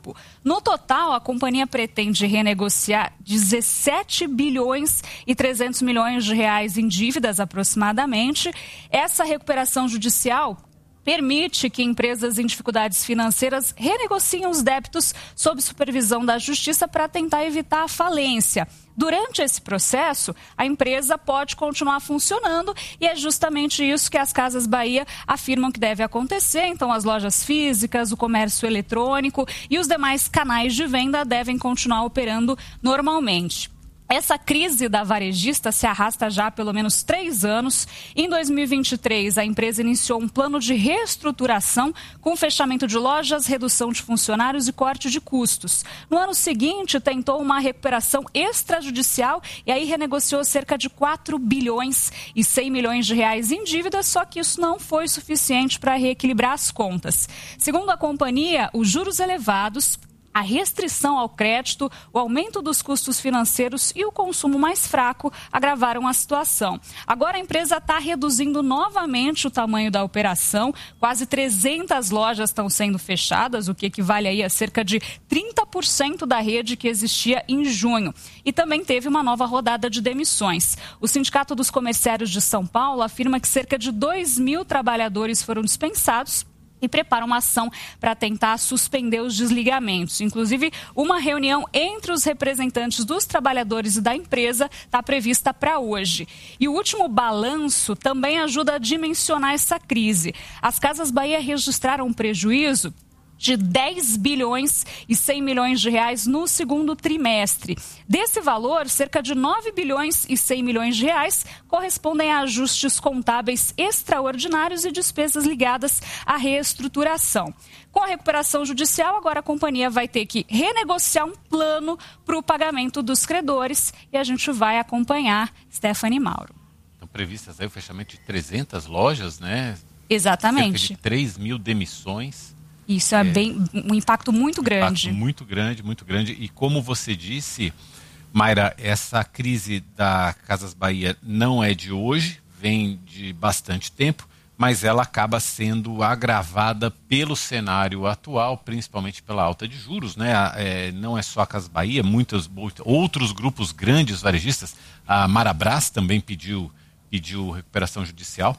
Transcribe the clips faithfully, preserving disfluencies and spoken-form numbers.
grupo. No total, a companhia pretende renegociar dezessete bilhões e trezentos milhões de reais em dívidas aproximadamente. Essa recuperação judicial permite que empresas em dificuldades financeiras renegociem os débitos sob supervisão da Justiça para tentar evitar a falência. Durante esse processo, a empresa pode continuar funcionando e é justamente isso que as Casas Bahia afirmam que deve acontecer. Então, as lojas físicas, o comércio eletrônico e os demais canais de venda devem continuar operando normalmente. Essa crise da varejista se arrasta já há pelo menos três anos. Em dois mil e vinte e três, a empresa iniciou um plano de reestruturação com fechamento de lojas, redução de funcionários e corte de custos. No ano seguinte, tentou uma recuperação extrajudicial e aí renegociou cerca de quatro bilhões e cem milhões de reais em dívidas, só que isso não foi suficiente para reequilibrar as contas. Segundo a companhia, os juros elevados, a restrição ao crédito, o aumento dos custos financeiros e o consumo mais fraco agravaram a situação. Agora a empresa está reduzindo novamente o tamanho da operação. Quase trezentas lojas estão sendo fechadas, o que equivale aí a cerca de trinta por cento da rede que existia em junho. E também teve uma nova rodada de demissões. O Sindicato dos Comerciários de São Paulo afirma que cerca de dois mil trabalhadores foram dispensados e prepara uma ação para tentar suspender os desligamentos. Inclusive, uma reunião entre os representantes dos trabalhadores e da empresa está prevista para hoje. E o último balanço também ajuda a dimensionar essa crise. As Casas Bahia registraram um prejuízo de dez bilhões e cem milhões de reais no segundo trimestre. Desse valor, cerca de nove bilhões e cem milhões de reais correspondem a ajustes contábeis extraordinários e despesas ligadas à reestruturação. Com a recuperação judicial, agora a companhia vai ter que renegociar um plano para o pagamento dos credores e a gente vai acompanhar. Stephanie Mauro. Estão previstas aí o fechamento de trezentas lojas, né? Exatamente. Cerca de três mil demissões. Isso é, é bem, um impacto muito grande. Impacto muito grande, muito grande. E como você disse, Mayra, essa crise da Casas Bahia não é de hoje, vem de bastante tempo, mas ela acaba sendo agravada pelo cenário atual, principalmente pela alta de juros, né? É, não é só a Casas Bahia, muitos outros grupos grandes varejistas, a Marabras também pediu, pediu recuperação judicial.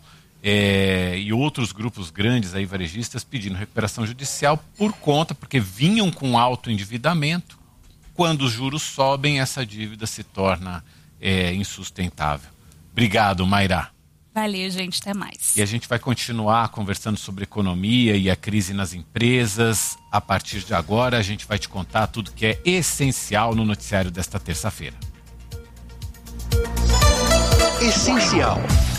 É, e outros grupos grandes aí varejistas pedindo recuperação judicial por conta, porque vinham com alto endividamento. Quando os juros sobem, essa dívida se torna é, insustentável. Obrigado, Mayra. Valeu, gente. Até mais. E a gente vai continuar conversando sobre economia e a crise nas empresas. A partir de agora, a gente vai te contar tudo que é essencial no noticiário desta terça-feira. Essencial.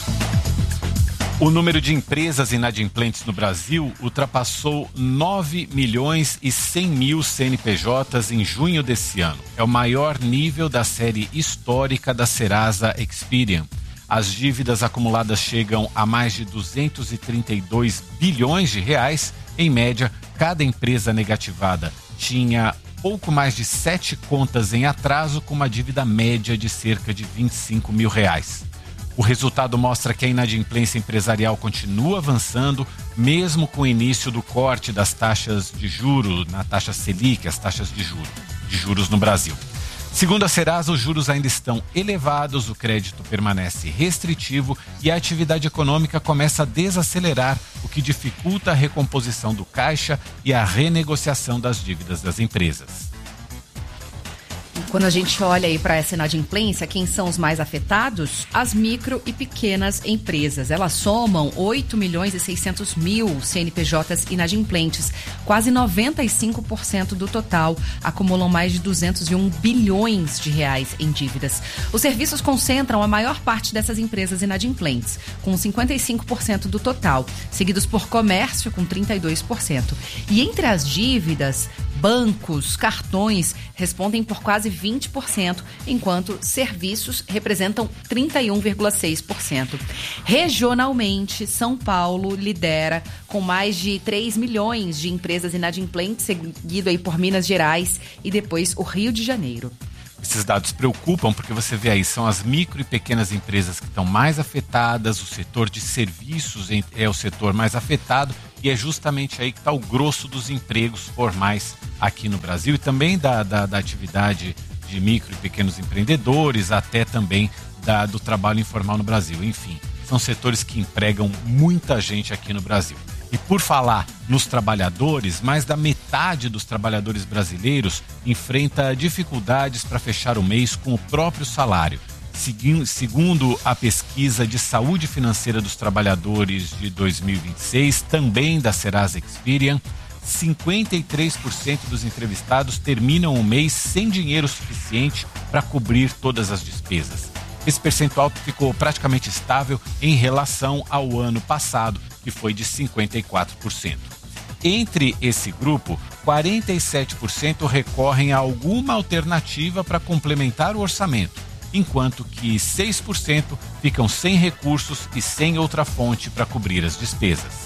O número de empresas inadimplentes no Brasil ultrapassou nove milhões e cem mil C N P Js em junho desse ano. É o maior nível da série histórica da Serasa Experian. As dívidas acumuladas chegam a mais de duzentos e trinta e dois bilhões de reais. Em média, cada empresa negativada tinha pouco mais de sete contas em atraso, com uma dívida média de cerca de vinte e cinco mil reais. O resultado mostra que a inadimplência empresarial continua avançando, mesmo com o início do corte das taxas de juros, na taxa Selic, as taxas de juros, de juros no Brasil. Segundo a Serasa, os juros ainda estão elevados, o crédito permanece restritivo e a atividade econômica começa a desacelerar, o que dificulta a recomposição do caixa e a renegociação das dívidas das empresas. Quando a gente olha aí para essa inadimplência, quem são os mais afetados? As micro e pequenas empresas. Elas somam oito milhões e seiscentos mil C N P Js inadimplentes. Quase noventa e cinco por cento do total acumulam mais de duzentos e um bilhões de reais em dívidas. Os serviços concentram a maior parte dessas empresas inadimplentes, com cinquenta e cinco por cento do total, seguidos por comércio, com trinta e dois por cento. E entre as dívidas, bancos, cartões respondem por quase vinte por cento, enquanto serviços representam trinta e um vírgula seis por cento. Regionalmente, São Paulo lidera com mais de três milhões de empresas inadimplentes, seguido aí por Minas Gerais e depois o Rio de Janeiro. Esses dados preocupam porque você vê aí, são as micro e pequenas empresas que estão mais afetadas, o setor de serviços é o setor mais afetado e é justamente aí que está o grosso dos empregos formais aqui no Brasil e também da, da, da atividade de micro e pequenos empreendedores, até também da, do trabalho informal no Brasil. Enfim, são setores que empregam muita gente aqui no Brasil. E por falar nos trabalhadores, mais da metade dos trabalhadores brasileiros enfrenta dificuldades para fechar o mês com o próprio salário. Segundo a pesquisa de saúde financeira dos trabalhadores de dois mil e vinte e seis, também da Serasa Experian, cinquenta e três por cento dos entrevistados terminam o mês sem dinheiro suficiente para cobrir todas as despesas. Esse percentual ficou praticamente estável em relação ao ano passado, que foi de cinquenta e quatro por cento. Entre esse grupo, quarenta e sete por cento recorrem a alguma alternativa para complementar o orçamento, enquanto que seis por cento ficam sem recursos e sem outra fonte para cobrir as despesas.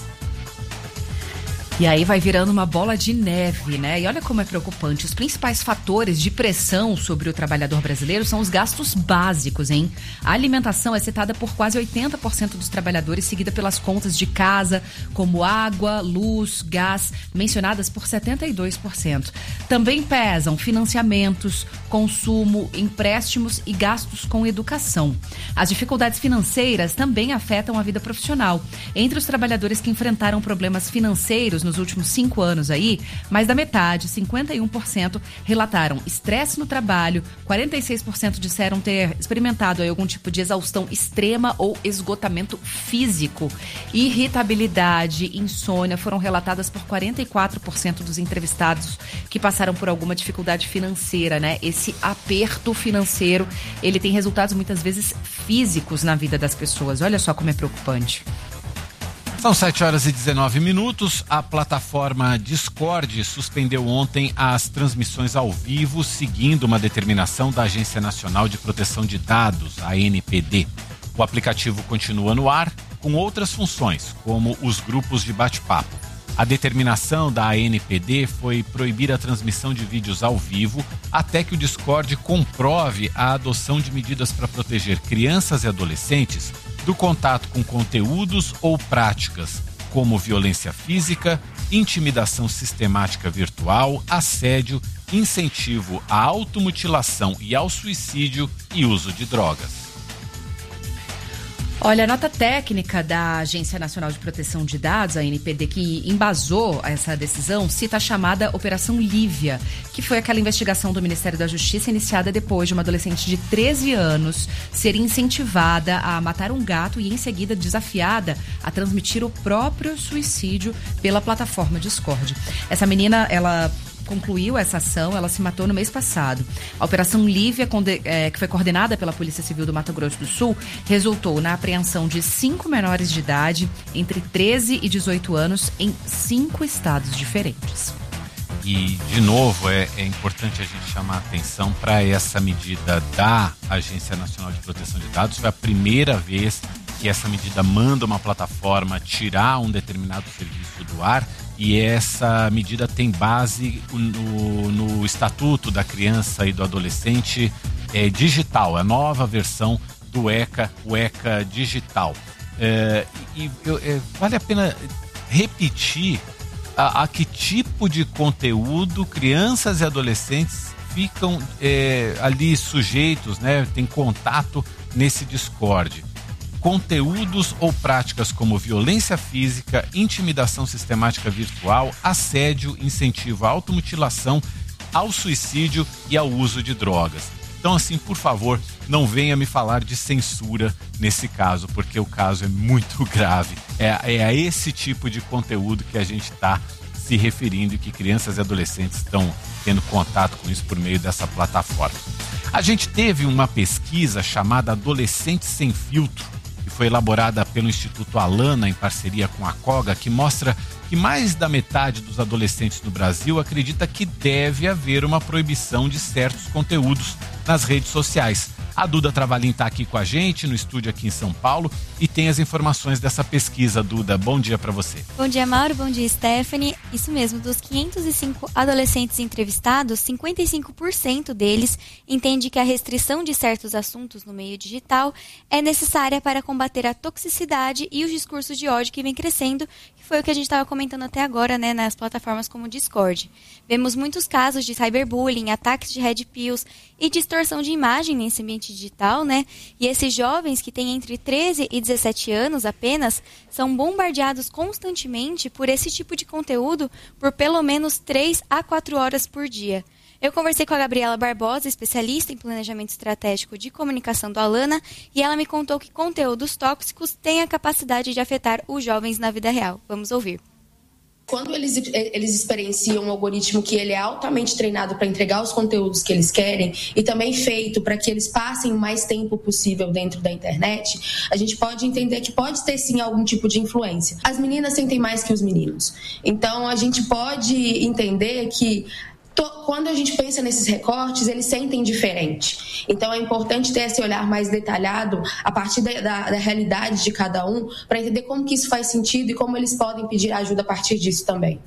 E aí vai virando uma bola de neve, né? E olha como é preocupante. Os principais fatores de pressão sobre o trabalhador brasileiro são os gastos básicos, hein? A alimentação é citada por quase oitenta por cento dos trabalhadores, seguida pelas contas de casa, como água, luz, gás, mencionadas por setenta e dois por cento. Também pesam financiamentos, consumo, empréstimos e gastos com educação. As dificuldades financeiras também afetam a vida profissional. Entre os trabalhadores que enfrentaram problemas financeiros nos últimos cinco anos aí, mais da metade, cinquenta e um por cento, relataram estresse no trabalho, quarenta e seis por cento disseram ter experimentado aí algum tipo de exaustão extrema ou esgotamento físico. Irritabilidade, insônia foram relatadas por quarenta e quatro por cento dos entrevistados que passaram por alguma dificuldade financeira, né? Esse aperto financeiro, ele tem resultados muitas vezes físicos na vida das pessoas. Olha só como é preocupante. São sete horas e dezenove minutos. A plataforma Discord suspendeu ontem as transmissões ao vivo, seguindo uma determinação da Agência Nacional de Proteção de Dados, a A N P D. O aplicativo continua no ar com outras funções, como os grupos de bate-papo. A determinação da A N P D foi proibir a transmissão de vídeos ao vivo até que o Discord comprove a adoção de medidas para proteger crianças e adolescentes do contato com conteúdos ou práticas como violência física, intimidação sistemática virtual, assédio, incentivo à automutilação e ao suicídio e uso de drogas. Olha, a nota técnica da Agência Nacional de Proteção de Dados, a A N P D, que embasou essa decisão, cita a chamada Operação Lívia, que foi aquela investigação do Ministério da Justiça iniciada depois de uma adolescente de treze anos ser incentivada a matar um gato e em seguida desafiada a transmitir o próprio suicídio pela plataforma Discord. Essa menina, ela concluiu essa ação, ela se matou no mês passado. A Operação Lívia, que foi coordenada pela Polícia Civil do Mato Grosso do Sul, resultou na apreensão de cinco menores de idade, entre treze e dezoito anos, em cinco estados diferentes. E, de novo, é, é importante a gente chamar a atenção para essa medida da Agência Nacional de Proteção de Dados. Foi a primeira vez que essa medida manda uma plataforma tirar um determinado serviço do ar, e essa medida tem base no, no Estatuto da Criança e do Adolescente é, Digital, a nova versão do ECA, o ECA Digital. É, e é, vale a pena repetir a, a que tipo de conteúdo crianças e adolescentes ficam é, ali sujeitos, né, tem contato nesse Discord. Conteúdos ou práticas como violência física, intimidação sistemática virtual, assédio, incentivo à automutilação, ao suicídio e ao uso de drogas. Então, assim, por favor, não venha me falar de censura nesse caso, porque o caso é muito grave. É, é a esse tipo de conteúdo que a gente está se referindo e que crianças e adolescentes estão tendo contato com isso por meio dessa plataforma. A gente teve uma pesquisa chamada Adolescentes Sem Filtro, que foi elaborada pelo Instituto Alana em parceria com a Coga, que mostra que mais da metade dos adolescentes no Brasil acredita que deve haver uma proibição de certos conteúdos nas redes sociais. A Duda Travalim está aqui com a gente no estúdio aqui em São Paulo e tem as informações dessa pesquisa. Duda, bom dia para você. Bom dia, Mauro. Bom dia, Stephanie. Isso mesmo, dos quinhentos e cinco adolescentes entrevistados, cinquenta e cinco por cento deles entende que a restrição de certos assuntos no meio digital é necessária para combater a toxicidade e os discursos de ódio que vem crescendo, que foi o que a gente estava comentando até agora, né, nas plataformas como o Discord. Vemos muitos casos de cyberbullying, ataques de red pills e distorção de imagem nesse ambiente digital, né? E esses jovens que têm entre treze e dezessete anos apenas são bombardeados constantemente por esse tipo de conteúdo por pelo menos três a quatro horas por dia. Eu conversei com a Gabriela Barbosa, especialista em planejamento estratégico de comunicação do Alana, e ela me contou que conteúdos tóxicos têm a capacidade de afetar os jovens na vida real. Vamos ouvir. Quando eles, eles experienciam um algoritmo que ele é altamente treinado para entregar os conteúdos que eles querem e também feito para que eles passem o mais tempo possível dentro da internet, a gente pode entender que pode ter sim algum tipo de influência. As meninas sentem mais que os meninos. Então a gente pode entender que quando a gente pensa nesses recortes, eles sentem diferente. Então é importante ter esse olhar mais detalhado a partir da, da, da realidade de cada um para entender como que isso faz sentido e como eles podem pedir ajuda a partir disso também.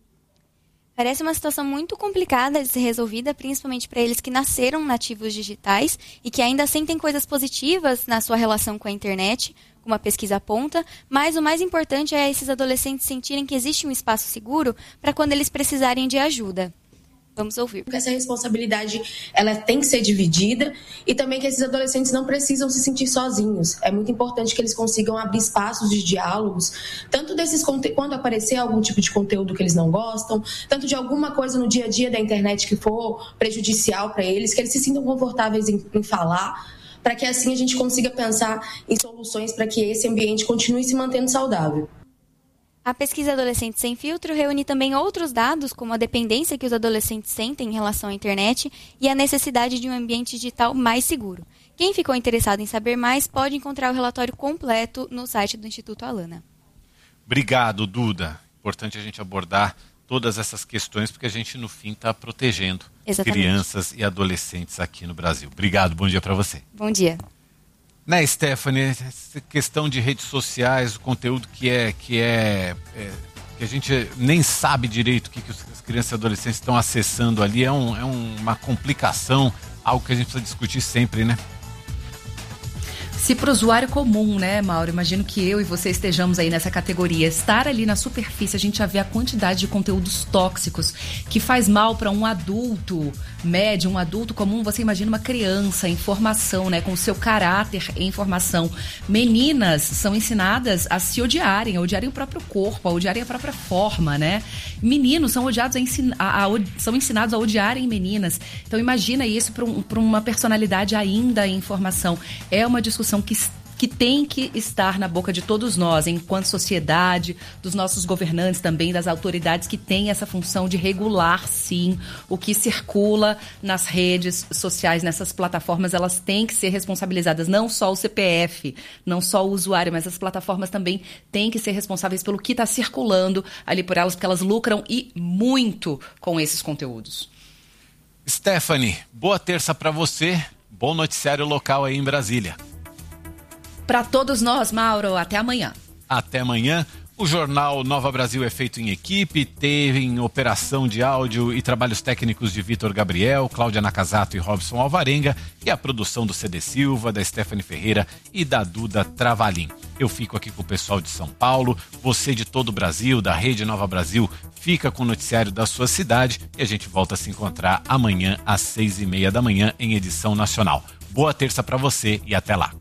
Parece uma situação muito complicada de ser resolvida, principalmente para eles que nasceram nativos digitais e que ainda sentem coisas positivas na sua relação com a internet, como a pesquisa aponta, mas o mais importante é esses adolescentes sentirem que existe um espaço seguro para quando eles precisarem de ajuda. Vamos ouvir. Porque essa responsabilidade ela tem que ser dividida e também que esses adolescentes não precisam se sentir sozinhos. É muito importante que eles consigam abrir espaços de diálogos, tanto desses quando aparecer algum tipo de conteúdo que eles não gostam, tanto de alguma coisa no dia a dia da internet que for prejudicial para eles, que eles se sintam confortáveis em, em falar, para que assim a gente consiga pensar em soluções para que esse ambiente continue se mantendo saudável. A pesquisa Adolescentes Sem Filtro reúne também outros dados, como a dependência que os adolescentes sentem em relação à internet e a necessidade de um ambiente digital mais seguro. Quem ficou interessado em saber mais pode encontrar o relatório completo no site do Instituto Alana. Obrigado, Duda. Importante a gente abordar todas essas questões, porque a gente, no fim, está protegendo Exatamente. crianças e adolescentes aqui no Brasil. Obrigado, bom dia para você. Bom dia. Né, Stephanie, essa questão de redes sociais, o conteúdo que é, que é, é que a gente nem sabe direito o que, que as crianças e adolescentes estão acessando ali, é, um, é um, uma complicação, algo que a gente precisa discutir sempre, né? Se para o usuário comum, né, Mauro, imagino que eu e você estejamos aí nessa categoria, estar ali na superfície, a gente já vê a quantidade de conteúdos tóxicos que faz mal para um adulto médio, um adulto comum. Você imagina uma criança em formação, né, com o seu caráter em formação. Meninas são ensinadas a se odiarem, a odiarem o próprio corpo, a odiarem a própria forma, né? Meninos são odiados a ensin- a, a, são ensinados a odiarem meninas. Então imagina isso para um, para uma personalidade ainda em formação. É uma discussão que, que tem que estar na boca de todos nós, enquanto sociedade, dos nossos governantes também, das autoridades que têm essa função de regular, sim, o que circula nas redes sociais, nessas plataformas. Elas têm que ser responsabilizadas, não só o C P F, não só o usuário, mas as plataformas também têm que ser responsáveis pelo que está circulando ali por elas, porque elas lucram e muito com esses conteúdos. Stephanie, boa terça para você, bom noticiário local aí em Brasília. Para todos nós, Mauro, até amanhã. Até amanhã. O Jornal Nova Brasil é feito em equipe, teve em operação de áudio e trabalhos técnicos de Vitor Gabriel, Cláudia Nakazato e Robson Alvarenga, e a produção do C D Silva, da Stephanie Ferreira e da Duda Travalim. Eu fico aqui com o pessoal de São Paulo, você de todo o Brasil, da Rede Nova Brasil, fica com o noticiário da sua cidade e a gente volta a se encontrar amanhã às seis e meia da manhã em edição nacional. Boa terça para você e até lá.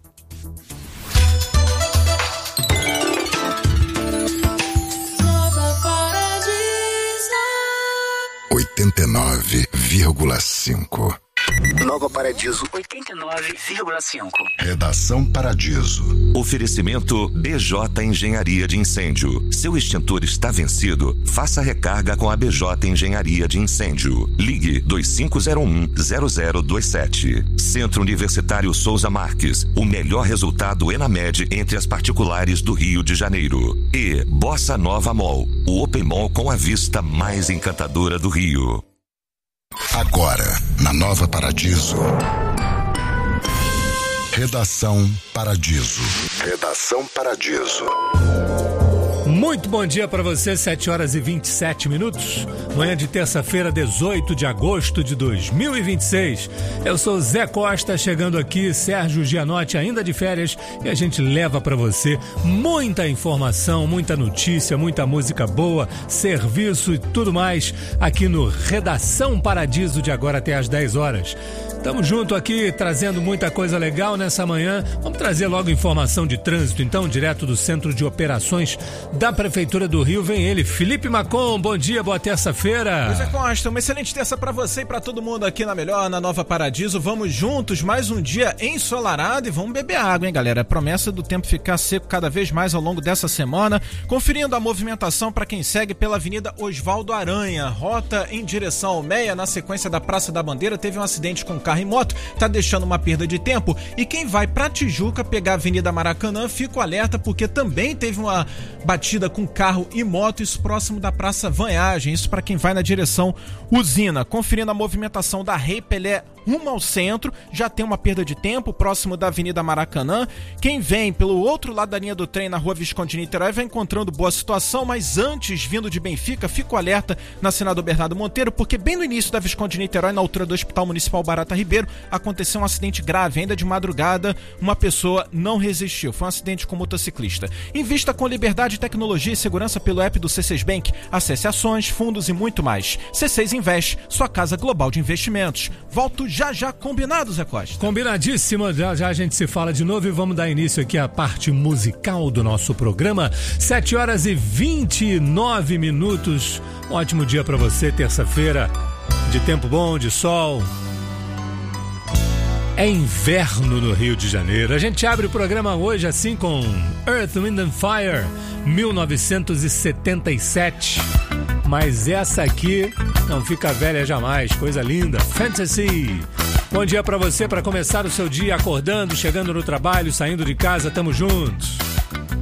oitenta e nove vírgula cinco. Nova Paradiso oitenta e nove vírgula cinco. Redação Paradiso. Oferecimento B J Engenharia de Incêndio. Seu extintor está vencido? Faça recarga com a B J Engenharia de Incêndio. Ligue dois cinco zero um zero zero dois sete. Centro Universitário Souza Marques. O melhor resultado Enamed entre as particulares do Rio de Janeiro. E Bossa Nova Mall. O Open Mall com a vista mais encantadora do Rio. Agora, na Nova Paradiso. Redação Paradiso. Redação Paradiso. Muito bom dia para você, sete horas e vinte e sete minutos. Manhã de terça-feira, dezoito de agosto de dois mil e vinte e seis. Eu sou Zé Costa, chegando aqui, Sérgio Gianotti ainda de férias, e a gente leva para você muita informação, muita notícia, muita música boa, serviço e tudo mais aqui no Redação Paradiso, de agora até às dez horas. Estamos junto aqui, trazendo muita coisa legal nessa manhã. Vamos trazer logo informação de trânsito, então, direto do Centro de Operações da Prefeitura do Rio. Vem ele, Felipe Macon. Bom dia, boa terça-feira. José Costa, uma excelente terça para você e para todo mundo aqui na Melhor, na Nova Paradiso. Vamos juntos, mais um dia ensolarado, e vamos beber água, hein, galera? A promessa do tempo ficar seco cada vez mais ao longo dessa semana. Conferindo a movimentação para quem segue pela Avenida Oswaldo Aranha, rota em direção ao Meia, na sequência da Praça da Bandeira, teve um acidente com carro e moto, tá deixando uma perda de tempo. E quem vai pra Tijuca pegar a Avenida Maracanã, fica o alerta, porque também teve uma batida com carro e moto, isso próximo da Praça Vanhagem, isso para quem vai na direção Usina. Conferindo a movimentação da Rei Pelé rumo ao centro, já tem uma perda de tempo próximo da Avenida Maracanã. Quem vem pelo outro lado da linha do trem, na Rua Visconde de Niterói, vai encontrando boa situação, mas antes, vindo de Benfica, fica o alerta na Senador Bernardo Monteiro, porque bem no início da Visconde de Niterói, na altura do Hospital Municipal Barata Ribeiro, aconteceu um acidente grave, ainda de madrugada, uma pessoa não resistiu, foi um acidente com motociclista. Invista com liberdade, tecnologia e segurança pelo app do C seis Bank, acesse ações, fundos e muito mais. C seis Invest, sua casa global de investimentos. Volto já já, combinado, Zé Costa? Combinadíssimo, já já a gente se fala de novo e vamos dar início aqui à parte musical do nosso programa. sete horas e vinte e nove minutos. Um ótimo dia pra você, terça-feira, de tempo bom, de sol. É inverno no Rio de Janeiro. A gente abre o programa hoje assim com Earth, Wind and Fire, mil novecentos e setenta e sete. Mas essa aqui não fica velha jamais, coisa linda. Fantasy. Bom dia pra você, pra começar o seu dia acordando, chegando no trabalho, saindo de casa, tamo juntos.